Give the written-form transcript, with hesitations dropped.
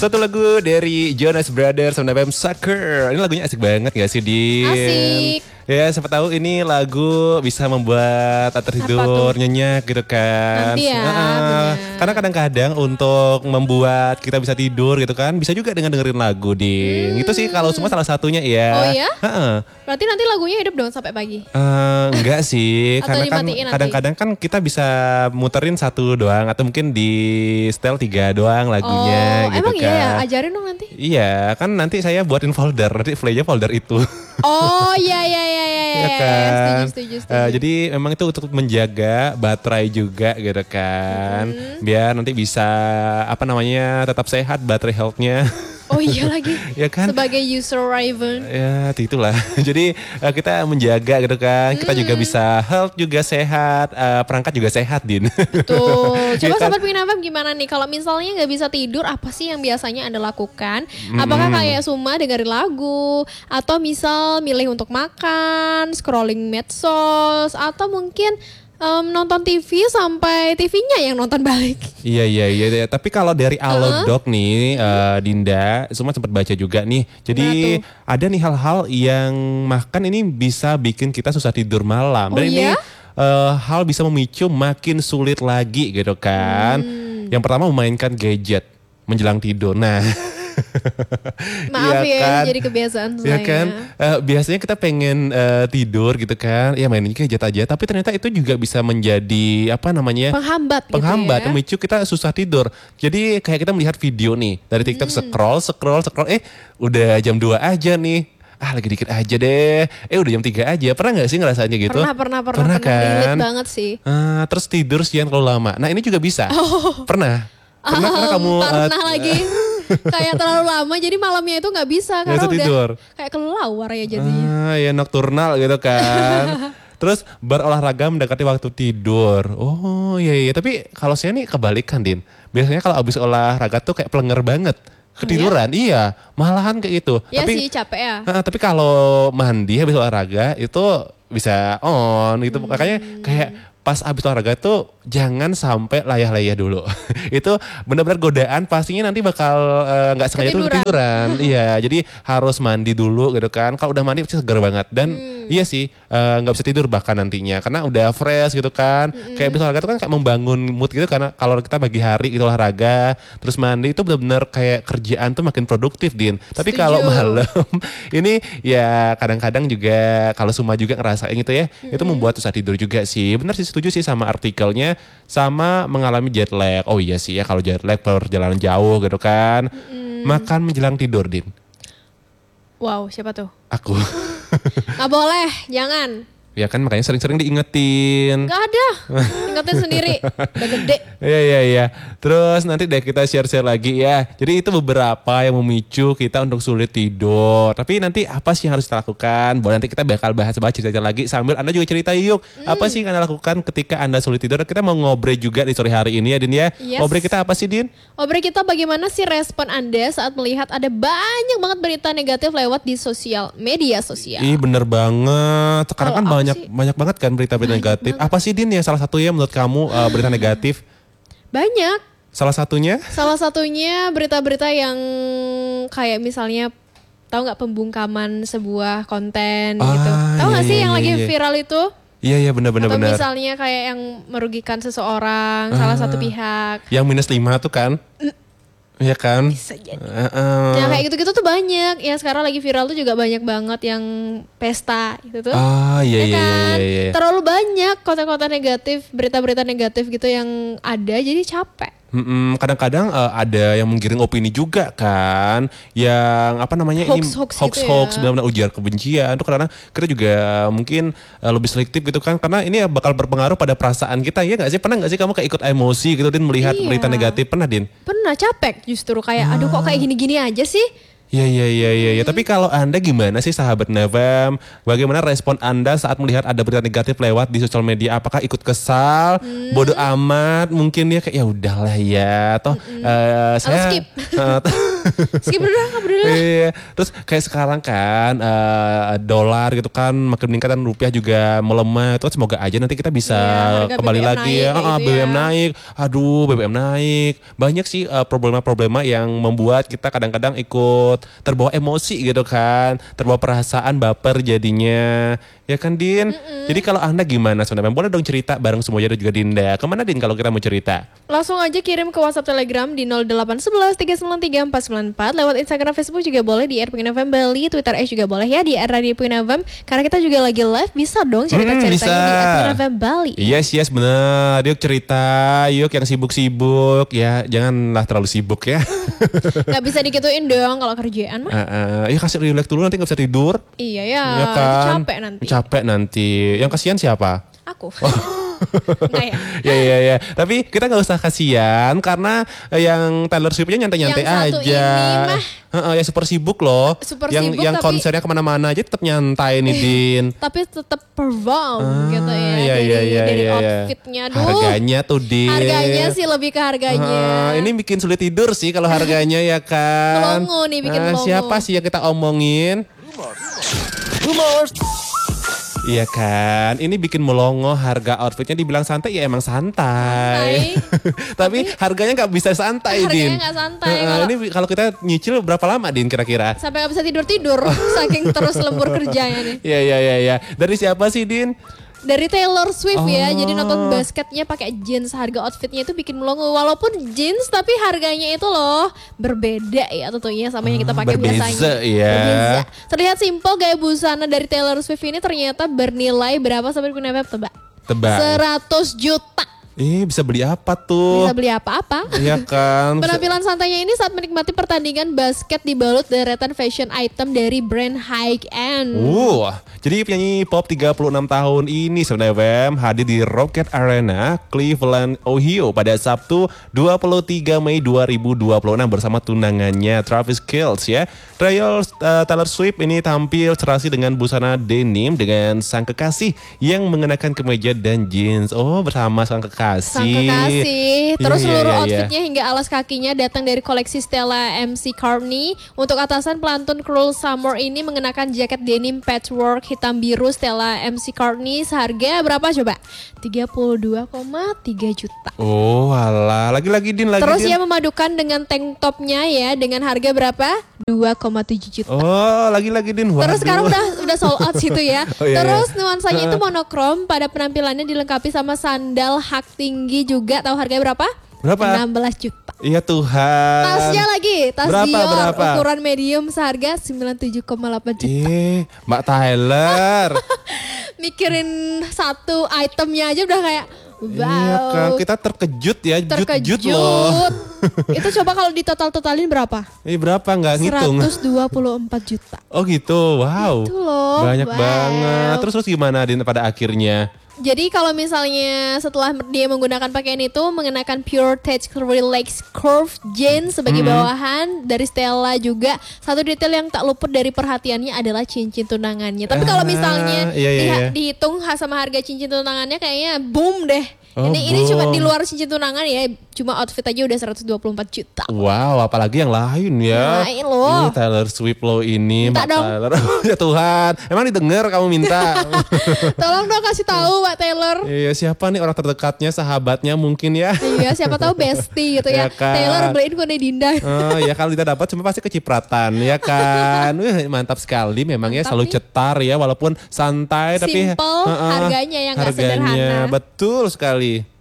Satu lagu dari Jonas Brothers sama FM Sucker. Ini lagunya asik banget gak sih, Din? Asik. Ya, siapa tahu ini lagu bisa membuat tertidur nyenyak gitu kan. Nanti ya, bener. Karena kadang-kadang untuk membuat kita bisa tidur gitu kan, bisa juga dengan dengerin lagu, Din. Itu sih kalau semua salah satunya ya. Oh ya? Heeh. Berarti nanti lagunya hidup dong sampai pagi? Enggak sih, Atau karena kan dimatiin nanti? kadang-kadang kan kita bisa muterin satu doang atau mungkin di setel 3 doang lagunya gitu emang kan. iya ya? Ajarin dong nanti. Iya, kan nanti saya buatin folder, nanti playnya folder itu. Oh iya. Ya kan. Setuju. Jadi memang itu untuk menjaga baterai juga gitu kan. Biar nanti bisa tetap sehat baterai health-nya. Oh iya lagi. Ya kan? Sebagai user Raven. Ya itulah. Jadi kita menjaga gitu kan. Kita juga bisa health juga sehat, perangkat juga sehat, Din. Tuh, coba Ya kan? Sobat Pin FM gimana nih kalau misalnya nggak bisa tidur, apa sih yang biasanya Anda lakukan? Apakah kayak Suma dengerin lagu, atau misal milih untuk makan, scrolling medsos, atau mungkin nonton TV sampai TV-nya yang nonton balik? Iya. Tapi kalau dari Alodok nih, Dinda, semua sempat baca juga nih. Jadi ada nih hal-hal yang makan ini bisa bikin kita susah tidur malam. Dan ini hal bisa memicu makin sulit lagi gitu kan. Yang pertama memainkan gadget menjelang tidur. Nah. Maaf ya, kan? jadi kebiasaan saya. Ya kan, biasanya kita pengen tidur gitu kan, ya mainin gadget aja. Tapi ternyata itu juga bisa menjadi Penghambat gitu ya. memicu kita susah tidur. Jadi kayak kita melihat video nih dari TikTok scroll, udah jam 2 aja nih. Lagi dikit aja deh. Udah jam 3 aja. Pernah gak sih ngerasainnya gitu? Pernah kan? Relate banget sih. Terus tidur siang terlalu lama. Nah ini juga bisa. Pernah karena kamu Pernah lagi. Kayak terlalu lama jadi malamnya itu gak bisa. Karena udah tidur. kayak kelelawar ya jadinya. Ya nocturnal gitu kan. Terus berolahraga mendekati waktu tidur. Oh iya. Tapi kalau saya nih kebalikan, Din. Biasanya kalau abis olahraga tuh kayak pelenger banget. Ketiduran, iya. Malahan kayak gitu. Iya tapi, sih capek ya. Tapi kalau mandi habis olahraga itu bisa on gitu. Makanya kayak pas habis olahraga tuh jangan sampai layah-layah dulu. Itu benar-benar godaan, pastinya nanti bakal nggak sengaja tuh ketiduran. Iya, jadi harus mandi dulu gitu kan. Kalau udah mandi pasti segar banget dan iya sih nggak bisa tidur bahkan nantinya karena udah fresh gitu kan. Kayak habis olahraga tuh kan kayak membangun mood gitu karena kalau kita pagi hari gitu olahraga terus mandi itu benar-benar kayak kerjaan tuh makin produktif, Din. Tapi kalau malam ini ya kadang-kadang juga kalau Suma juga ngerasain gitu ya, itu membuat susah tidur juga sih. Bener sih, setuju sih sama artikelnya, sama mengalami jet lag. Oh iya sih ya, kalau jet lag perjalanan jauh gitu kan. Makan menjelang tidur, Din. Wow, siapa tuh? Aku. Gak boleh, jangan. Ya kan makanya sering-sering diingetin. Gak ada, ingetin sendiri, udah gede. Iya. Terus nanti deh kita share-share lagi ya. Jadi itu beberapa yang memicu kita untuk sulit tidur. Tapi nanti apa sih yang harus kita lakukan? Boleh nanti kita bakal bahas cerita-cerita lagi sambil Anda juga cerita yuk. Apa sih yang Anda lakukan ketika Anda sulit tidur? Kita mau ngobrol juga di sore hari ini ya, Din ya. Yes. Ngobrol kita apa sih, Din? Ngobrol kita bagaimana sih respon Anda saat melihat ada banyak banget berita negatif lewat di media sosial. Ih bener banget. Sekarang kan banyak banget kan berita-berita negatif. Banget. Apa sih, Din, ya salah satunya menurut kamu berita negatif? Banyak. Salah satunya? Salah satunya berita-berita yang kayak misalnya tahu nggak pembungkaman sebuah konten gitu. Tahu nggak sih yang lagi viral itu? Iya benar. Atau misalnya kayak yang merugikan seseorang, salah satu pihak. Yang -5 tuh kan? Iya kan? Bisa jadi. Yang kayak gitu-gitu tuh banyak. Yang sekarang lagi viral tuh juga banyak banget yang pesta gitu tuh. Iya. Terlalu banyak konten-konten negatif, berita-berita negatif gitu yang ada, jadi capek. Kadang-kadang ada yang menggiring opini juga kan, yang hoax benar-benar ujar kebencian. Itu karena kita juga mungkin lebih selektif gitu kan, karena ini bakal berpengaruh pada perasaan kita, ya nggak sih? Pernah nggak sih kamu kayak ikut emosi gitu, Din, melihat berita negatif? Pernah, Din? Pernah, capek justru kayak aduh kok kayak gini-gini aja sih. Iya. Tapi kalau Anda gimana sih, sahabat Nafam? Bagaimana respon Anda saat melihat ada berita negatif lewat di sosial media? Apakah ikut kesal, bodoh amat, mungkin ya kayak ya udahlah ya, atau saya skip. Skip dulu, nggak peduli. Iya, terus kayak sekarang kan dolar gitu kan makin meningkat dan rupiah juga melemah. Itu kan semoga aja nanti kita bisa Iya, harga kembali BBM lagi naik ya. kayak gitu BBM ya. naik, aduh BBM naik. Banyak sih problema-problema yang membuat kita kadang-kadang ikut terbawa emosi gitu kan, terbawa perasaan baper jadinya. Ya kan Din? Jadi kalau Anda gimana sebenarnya? Boleh dong cerita bareng semuanya dan juga Dinda. Kemana Din kalau kita mau cerita? Langsung aja kirim ke WhatsApp Telegram di 0811 393 494. Lewat Instagram, Facebook juga boleh di @PuinFM Bali, Twitter juga boleh ya di @radiopuinfm. Karena kita juga lagi live, bisa dong cerita-ceritanya Bisa. di @PuinFM Bali. Yes bener. Yuk cerita, yuk yang sibuk-sibuk ya, janganlah terlalu sibuk ya. Gak bisa dikituin dong kalau kerjaan mah. Ya kasih relax dulu nanti gak bisa tidur. Iya ya, Ya kan? itu capek nanti. Capek nanti. Yang kasihan siapa? Aku. Nggak ya. Ya. Tapi kita nggak usah kasihan karena yang Taylor Swift-nya nyantai-nyantai Yang satu aja. ini mah. Ya super sibuk loh. Super yang sibuk, yang tapi- konsernya kemana-mana aja tetap nyantai nih Din. Tapi tetap perform gitu ya. Dari outfitnya. Duh, Harganya tuh Din. harganya sih lebih ke harganya. Ini bikin sulit tidur sih kalau harganya ya kan. Melongo nih, bikin melongo. Siapa sih yang kita omongin? Rumors. Iya kan, ini bikin melongo harga outfitnya dibilang santai ya emang santai. Tapi harganya nggak bisa santai Harganya Din. nggak santai, kalau- Ini kalau kita nyicil berapa lama Din kira-kira? Sampai gak bisa tidur-tidur saking terus lembur kerjanya nih. Iya. Dari siapa sih Din? Dari Taylor Swift ya. Oh. Jadi nonton basketnya pakai jeans, harga outfitnya itu bikin melongo. Walaupun jeans tapi harganya itu loh berbeda ya tentunya sama yang kita pakai Berbeza, biasanya. ya. Berbeza. Terlihat simpel gaya busana dari Taylor Swift ini ternyata bernilai berapa sampai punya tebak? Tebak. 100 juta. Bisa beli apa tuh? Bisa beli apa-apa. Iya kan. Penampilan santainya ini saat menikmati pertandingan basket dibalut deretan fashion item dari brand high end. Jadi penyanyi pop 36 tahun ini sebenarnya Fem hadir di Rocket Arena, Cleveland, Ohio pada Sabtu 23 Mei 2026 bersama tunangannya Travis Kelce ya. Taylor Swift ini tampil serasi dengan busana denim dengan sang kekasih yang mengenakan kemeja dan jeans. Bersama sang kekasih. Sang kekasih. Terus Iya, seluruh iya. outfitnya hingga alas kakinya datang dari koleksi Stella McCartney. Untuk atasan pelantun Cruel Summer ini mengenakan jaket denim patchwork hitam biru Stella McCartney seharga berapa coba? 32,3 juta. Alah, lagi-lagi Din lagi. Terus Din. ia memadukan dengan tank topnya ya dengan harga berapa? 2,7 juta. Lagi-lagi Din. Terus Waduh. sekarang udah sold out situ ya. Oh, iya, Terus nuansanya itu monokrom, pada penampilannya dilengkapi sama sandal hak tinggi juga. Tahu harganya berapa? Berapa? 16 juta. Iya Tuhan. Tasnya lagi, tas Berapa, Dior berapa? ukuran medium seharga 97,8 juta. Mbak Tyler. Mikirin satu itemnya aja udah kayak wow. Iya kan, kita terkejut ya, Terkejut. jut loh. Itu coba kalau ditotal-totalin berapa? Berapa nggak ngitung? 124 juta. Oh gitu, wow. Itu loh, Banyak wow. banget. Terus gimana Din pada akhirnya? Jadi kalau misalnya setelah dia menggunakan pakaian itu mengenakan Pure Touch Relax Curve jeans sebagai bawahan dari Stella juga. Satu detail yang tak luput dari perhatiannya adalah cincin tunangannya. Tapi kalau misalnya iya. dihitung sama harga cincin tunangannya kayaknya boom deh. Oh, ini cuma boom. di luar cincin tunangan ya, cuma outfit aja udah 124 juta. Wow, apalagi yang lain ya. Lain loh. Ini Taylor Swift lo ini, Minta Mbak dong. Tyler. Ya Tuhan, emang didengar kamu minta? Tolong dong kasih tahu Mbak Taylor. Iya, siapa nih orang terdekatnya, sahabatnya mungkin ya? Iya, siapa tahu bestie gitu ya. Ya kan. Taylor beliin kode Dinda. Ya kalau kita dapat cuma pasti kecipratan ya kan. Mantap sekali memang ya, Mantap selalu nih. cetar ya walaupun santai tapi Simple, harganya yang nggak harganya sederhana. betul sekali.